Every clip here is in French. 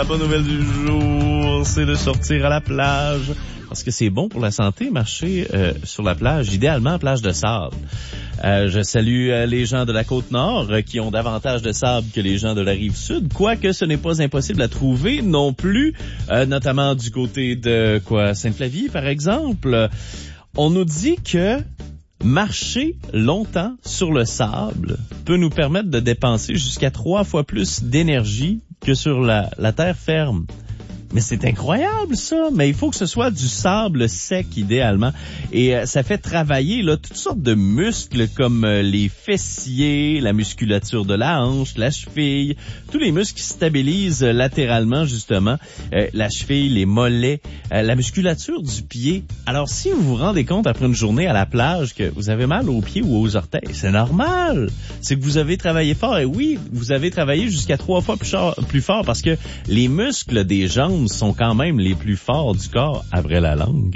la bonne nouvelle du jour, c'est de sortir à la plage. Parce que c'est bon pour la santé, marcher sur la plage, idéalement plage de sable. Je salue les gens de la Côte-Nord qui ont davantage de sable que les gens de la Rive-Sud, quoique ce n'est pas impossible à trouver non plus, notamment du côté de Sainte-Flavie, par exemple. On nous dit que marcher longtemps sur le sable peut nous permettre de dépenser jusqu'à 3 fois plus d'énergie que sur la terre ferme. Mais c'est incroyable, ça. Mais il faut que ce soit du sable sec, idéalement. Et ça fait travailler là toutes sortes de muscles comme les fessiers, la musculature de la hanche, la cheville, tous les muscles qui stabilisent latéralement, justement. La cheville, les mollets, la musculature du pied. Alors, si vous vous rendez compte après une journée à la plage que vous avez mal aux pieds ou aux orteils, c'est normal. C'est que vous avez travaillé fort. Et oui, vous avez travaillé jusqu'à 3 fois plus fort parce que les muscles des jambes sont quand même les plus forts du corps, après la langue.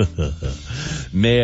Mais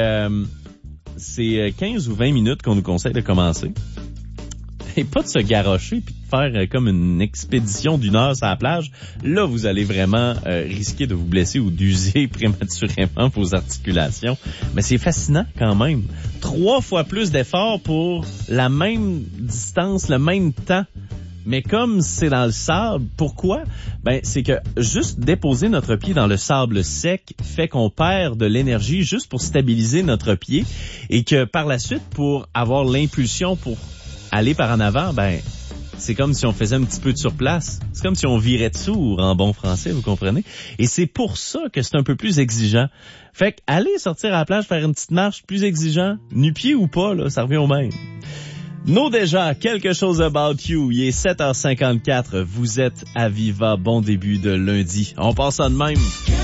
c'est 15 ou 20 minutes qu'on nous conseille de commencer. Et pas de se garrocher puis de faire comme une expédition d'1 heure sur la plage. Là, vous allez vraiment risquer de vous blesser ou d'user prématurément vos articulations. Mais c'est fascinant quand même. 3 fois plus d'efforts pour la même distance, le même temps. Mais comme c'est dans le sable, pourquoi? C'est que juste déposer notre pied dans le sable sec fait qu'on perd de l'énergie juste pour stabiliser notre pied et que par la suite, pour avoir l'impulsion pour aller par en avant, c'est comme si on faisait un petit peu de surplace. C'est comme si on virait de sourd en bon français, vous comprenez? Et c'est pour ça que c'est un peu plus exigeant. Fait qu'aller sortir à la plage, faire une petite marche plus exigeant, nu-pied ou pas, là, ça revient au même. Déjà, quelque chose about you. Il est 7h54. Vous êtes à Viva. Bon début de lundi. On passe ça de même.